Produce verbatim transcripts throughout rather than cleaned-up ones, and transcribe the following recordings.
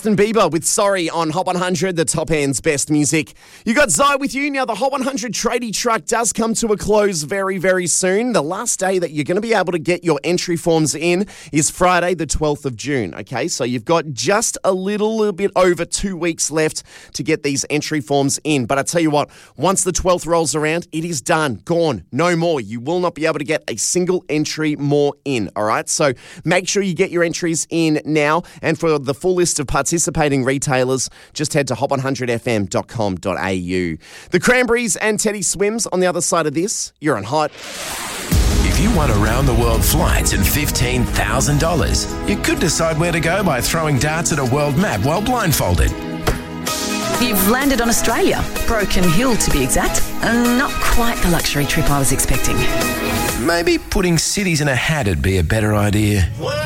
Justin Bieber with Sorry on Hot one hundred, the top end's best music. You got Zai with you. Now, the Hot one hundred tradie truck does come to a close very, very soon. The last day that you're going to be able to get your entry forms in is Friday, the twelfth of June. Okay, so you've got just a little, little bit over two weeks left to get these entry forms in. But I tell you what, once the twelfth rolls around, it is done, gone, no more. You will not be able to get a single entry more in. All right, so make sure you get your entries in now. And for the full list of participants, participating retailers, just head to hot one hundred f m dot com dot a u. The Cranberries and Teddy Swims on the other side of this. You're on Hot. If you want around-the-world flights and fifteen thousand dollars, you could decide where to go by throwing darts at a world map while blindfolded. You've landed on Australia, Broken Hill to be exact, and not quite the luxury trip I was expecting. Maybe putting cities in a hat would be a better idea.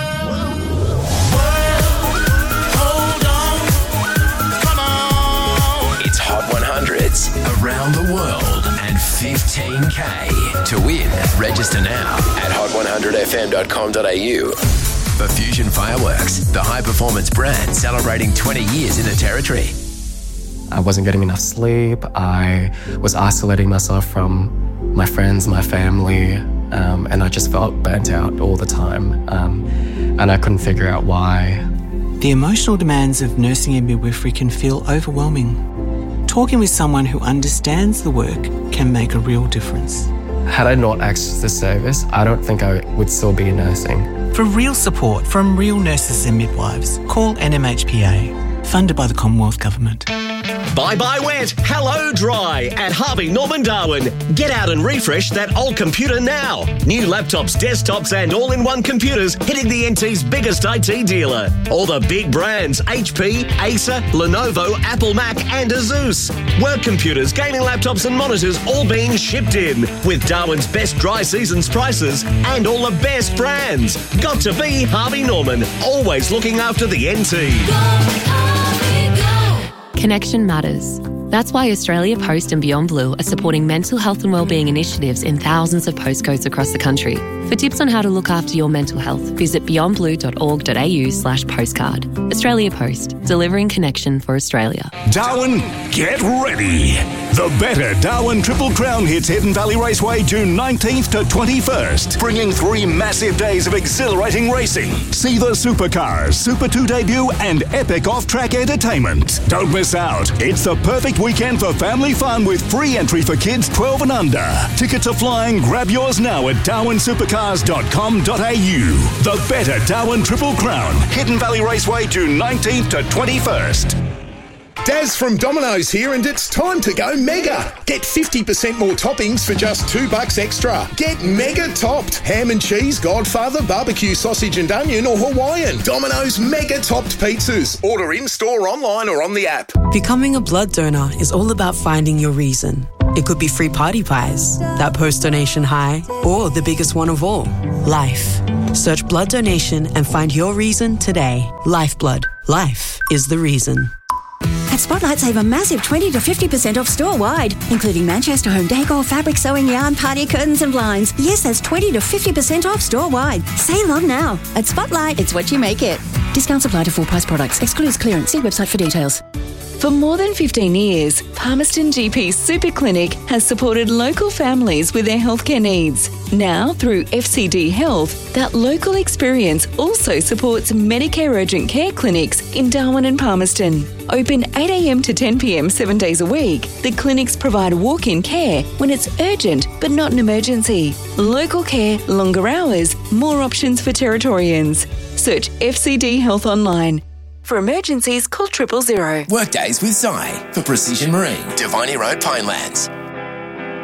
Hundreds around the world and fifteen K. To win, register now at hot one hundred f m dot com dot a u. For Fusion Fireworks, the high-performance brand celebrating twenty years in the territory. I wasn't getting enough sleep. I was isolating myself from my friends, my family, um, and I just felt burnt out all the time. Um, and I couldn't figure out why. The emotional demands of nursing and midwifery can feel overwhelming. Talking with someone who understands the work can make a real difference. Had I not accessed this service, I don't think I would still be nursing. For real support from real nurses and midwives, call N M H P A, funded by the Commonwealth Government. Bye-bye wet, hello dry at Harvey Norman Darwin. Get out and refresh that old computer now. New laptops, desktops and all-in-one computers hitting the N T's biggest I T dealer. All the big brands, H P, Acer, Lenovo, Apple Mac and Asus. Work computers, gaming laptops and monitors all being shipped in with Darwin's best dry seasons prices and all the best brands. Got to be Harvey Norman, always looking after the N T. Connection matters. That's why Australia Post and Beyond Blue are supporting mental health and wellbeing initiatives in thousands of postcodes across the country. For tips on how to look after your mental health, visit beyond blue dot org dot a u slash postcard. Australia Post, delivering connection for Australia. Darwin, get ready. The better Darwin Triple Crown hits Hidden Valley Raceway June nineteenth to twenty-first, bringing three massive days of exhilarating racing. See the supercars, Super two debut and epic off-track entertainment. Don't miss out. It's the perfect weekend for family fun with free entry for kids twelve and under. Tickets are flying. Grab yours now at darwin supercars dot com dot a u. The better Darwin Triple Crown, Hidden Valley Raceway June nineteenth to twenty-first. Daz from Domino's here, and it's time to go mega. Get fifty percent more toppings for just two bucks extra. Get mega topped. Ham and cheese, Godfather, barbecue sausage and onion or Hawaiian. Domino's mega topped pizzas. Order in-store, online or on the app. Becoming a blood donor is all about finding your reason. It could be free party pies, that post-donation high, or the biggest one of all, life. Search blood donation and find your reason today. Lifeblood. Life is the reason. At Spotlight, save a massive twenty to fifty percent off store-wide, including Manchester home decor, fabric, sewing, yarn, party curtains and blinds. Yes, that's twenty to fifty percent off store-wide. Save on now. At Spotlight, it's what you make it. Discounts apply to full-price products. Excludes clearance. See website for details. For more than fifteen years, Palmerston G P Super Clinic has supported local families with their healthcare needs. Now, through F C D Health, that local experience also supports Medicare urgent care clinics in Darwin and Palmerston. Open eight a m to ten p m seven days a week, the clinics provide walk-in care when it's urgent but not an emergency. Local care, longer hours, more options for Territorians. Search F C D Health online. For emergencies, call triple zero. Workdays with Zai for Precision Marine, Diviny Road, Pinelands.